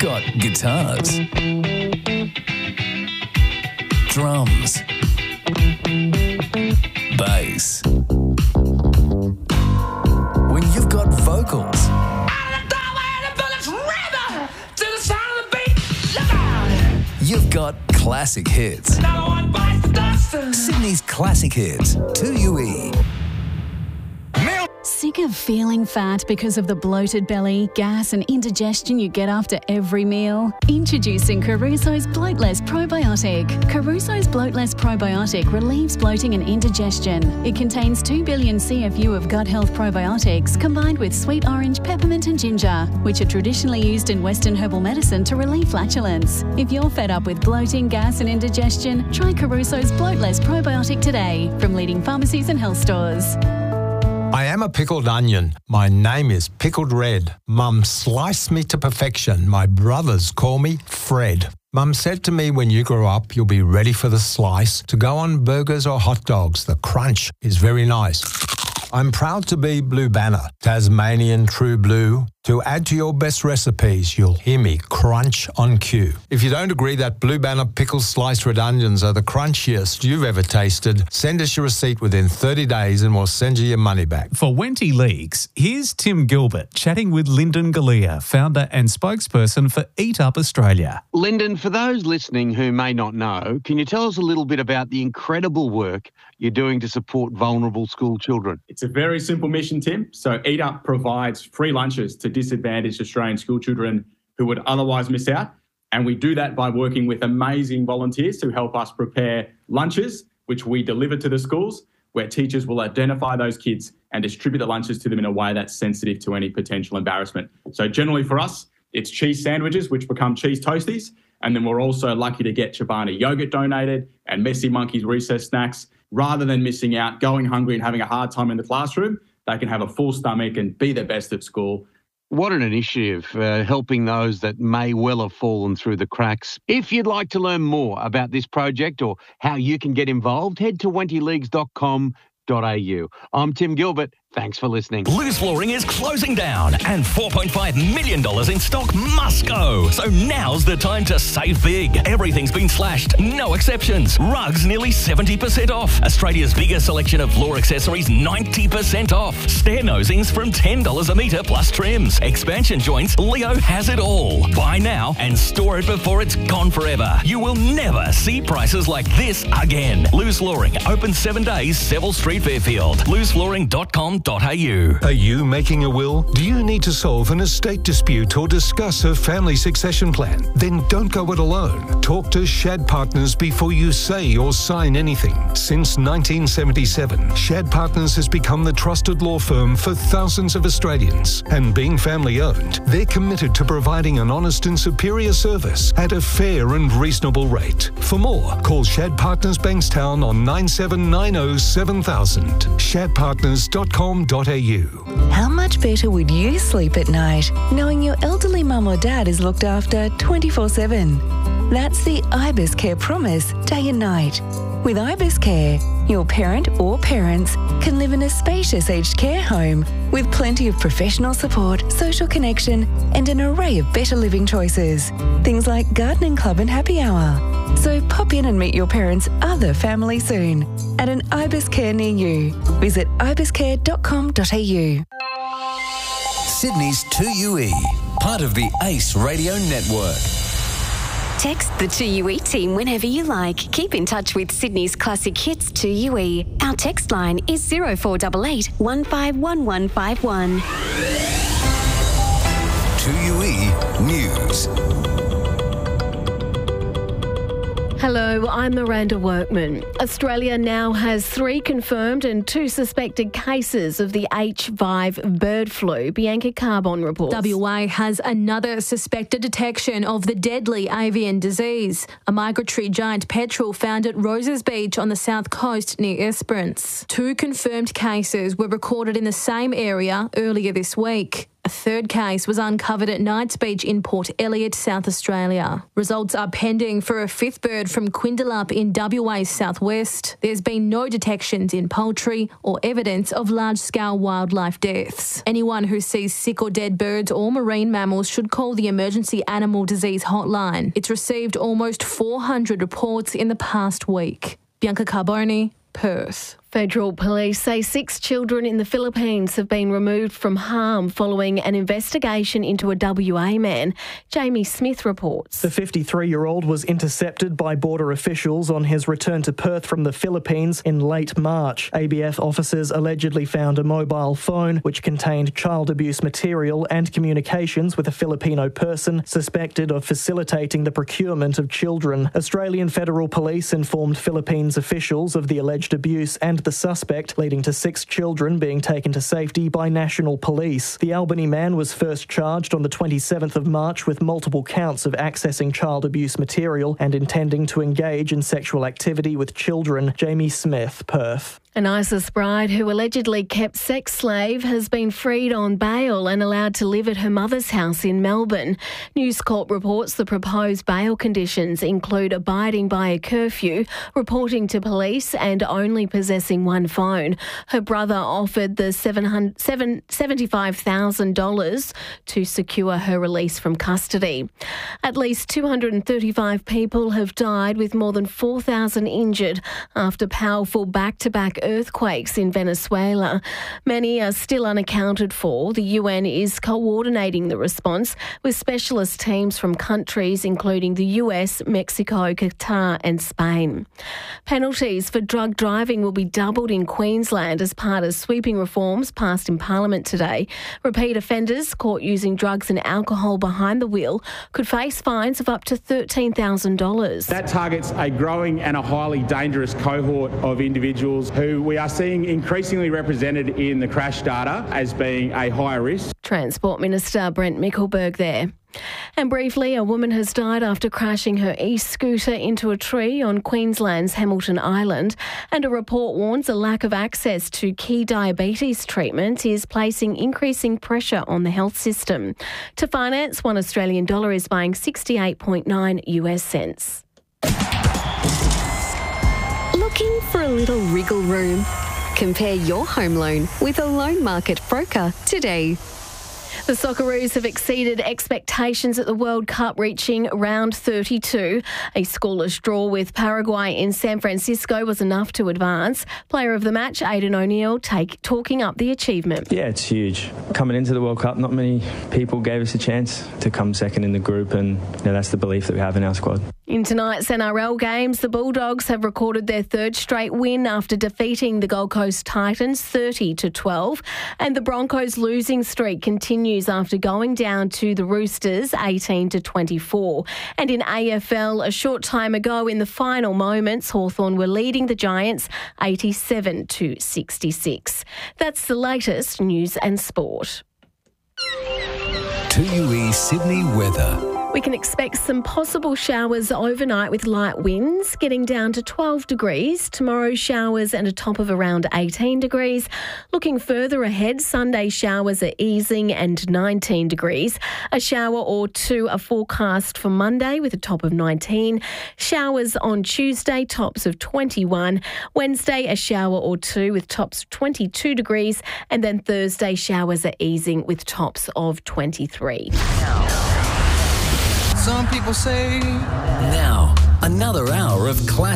got guitars, drums, bass. When you've got vocals, you've got classic hits. Sydney's Classic Hits, 2UE. Sick of feeling fat because of the bloated belly, gas and indigestion you get after every meal? Introducing Caruso's Bloatless Probiotic. Caruso's Bloatless Probiotic relieves bloating and indigestion. It contains 2 billion CFU of gut health probiotics combined with sweet orange, peppermint and ginger, which are traditionally used in Western herbal medicine to relieve flatulence. If you're fed up with bloating, gas and indigestion, try Caruso's Bloatless Probiotic today from leading pharmacies and health stores. I am a pickled onion. My name is Pickled Red. Mum sliced me to perfection. My brothers call me Fred. Mum said to me, when you grow up, you'll be ready for the slice to go on burgers or hot dogs. The crunch is very nice. I'm proud to be Blue Banner, Tasmanian True Blue. To add to your best recipes, you'll hear me crunch on cue. If you don't agree that Blue Banner pickle sliced red onions are the crunchiest you've ever tasted, send us your receipt within 30 days and we'll send you your money back. For Wenty Leagues, here's Tim Gilbert chatting with Lyndon Galea, founder and spokesperson for Eat Up Australia. Lyndon, for those listening who may not know, can you tell us a little bit about the incredible work you're doing to support vulnerable school children? It's a very simple mission, Tim. So Eat Up provides free lunches to disadvantaged Australian school children who would otherwise miss out. And we do that by working with amazing volunteers who help us prepare lunches, which we deliver to the schools, where teachers will identify those kids and distribute the lunches to them in a way that's sensitive to any potential embarrassment. So generally for us, it's cheese sandwiches, which become cheese toasties. And then we're also lucky to get Chobani yogurt donated and Messy Monkey's recess snacks. Rather than missing out, going hungry and having a hard time in the classroom, they can have a full stomach and be their best at school. What an initiative, helping those that may well have fallen through the cracks. If you'd like to learn more about this project or how you can get involved, head to wentyleagues.com.au. I'm Tim Gilbert. Thanks for listening. Loose Flooring is closing down and $4.5 million in stock must go. So now's the time to save big. Everything's been slashed, no exceptions. Rugs nearly 70% off. Australia's biggest selection of floor accessories 90% off. Stair nosings from $10 a metre plus trims. Expansion joints, Leo has it all. Buy now and store it before it's gone forever. You will never see prices like this again. Loose Flooring, open 7 days, Seville Street, Fairfield. looseflooring.com.au. Are you making a will? Do you need to solve an estate dispute or discuss a family succession plan? Then don't go it alone. Talk to Shad Partners before you say or sign anything. Since 1977, Shad Partners has become the trusted law firm for thousands of Australians. And being family-owned, they're committed to providing an honest and superior service at a fair and reasonable rate. For more, call Shad Partners Bankstown on 9790 7000. shadpartners.com.au. How much better would you sleep at night knowing your elderly mum or dad is looked after 24/7? That's the Ibis Care promise, day and night. With Ibis Care, your parent or parents can live in a spacious aged care home with plenty of professional support, social connection and an array of better living choices. Things like gardening club and happy hour. So pop in and meet your parents' other family soon at an Ibis Care near you. Visit ibiscare.com.au. Sydney's 2UE, part of the ACE Radio Network. Text the 2UE team whenever you like. Keep in touch with Sydney's Classic Hits 2UE. Our text line is 0488 151151. 2UE News. Hello, I'm Miranda Workman. Australia now has 3 confirmed and 2 suspected cases of the H5 bird flu. Bianca Carbon reports. WA has another suspected detection of the deadly avian disease. A migratory giant petrel found at Roses Beach on the south coast near Esperance. 2 confirmed cases were recorded in the same area earlier this week. A third case was uncovered at Knights Beach in Port Elliot, South Australia. Results are pending for a fifth bird from Quindalup in WA's southwest. There's been no detections in poultry or evidence of large-scale wildlife deaths. Anyone who sees sick or dead birds or marine mammals should call the Emergency Animal Disease Hotline. It's received almost 400 reports in the past week. Bianca Carboni, Perth. Federal police say 6 children in the Philippines have been removed from harm following an investigation into a WA man. Jamie Smith reports. The 53-year-old was intercepted by border officials on his return to Perth from the Philippines in late March. ABF officers allegedly found a mobile phone which contained child abuse material and communications with a Filipino person suspected of facilitating the procurement of children. Australian Federal Police informed Philippines officials of the alleged abuse and the suspect, leading to 6 children being taken to safety by National Police. The Albany man was first charged on the 27th of March with multiple counts of accessing child abuse material and intending to engage in sexual activity with children. Jamie Smith, Perth. An ISIS bride who allegedly kept sex slave has been freed on bail and allowed to live at her mother's house in Melbourne. News Corp reports the proposed bail conditions include abiding by a curfew, reporting to police and only possessing one phone. Her brother offered the $75,000 to secure her release from custody. At least 235 people have died with more than 4,000 injured after powerful back-to-back earthquakes in Venezuela. Many are still unaccounted for. The UN is coordinating the response with specialist teams from countries including the US, Mexico, Qatar and Spain. Penalties for drug driving will be doubled in Queensland as part of sweeping reforms passed in Parliament today. Repeat offenders caught using drugs and alcohol behind the wheel could face fines of up to $13,000. That targets a growing and a highly dangerous cohort of individuals who we are seeing increasingly represented in the crash data as being a higher risk. Transport Minister Brent Mickelberg there. And briefly, a woman has died after crashing her e-scooter into a tree on Queensland's Hamilton Island, and a report warns a lack of access to key diabetes treatment is placing increasing pressure on the health system. To finance, $1 Australian is buying 68.9 US cents. Looking for a little wriggle room? Compare your home loan with a loan market broker today. The Socceroos have exceeded expectations at the World Cup, reaching round 32. A scoreless draw with Paraguay in San Francisco was enough to advance. Player of the match, Aidan O'Neill, talking up the achievement. Yeah, it's huge. Coming into the World Cup, not many people gave us a chance to come second in the group, and that's the belief that we have in our squad. In tonight's NRL games, the Bulldogs have recorded their third straight win after defeating the Gold Coast Titans 30-12, and the Broncos' losing streak continues after going down to the Roosters 18-24. And in AFL, a short time ago in the final moments, Hawthorn were leading the Giants 87-66. That's the latest news and sport. 2UE Sydney weather. We can expect some possible showers overnight with light winds, getting down to 12 degrees. Tomorrow, showers and a top of around 18 degrees. Looking further ahead, Sunday showers are easing and 19 degrees. A shower or two are forecast for Monday with a top of 19. Showers on Tuesday, tops of 21. Wednesday, a shower or two with tops of 22 degrees. And then Thursday, showers are easing with tops of 23. Some people say. Now, another hour of classic.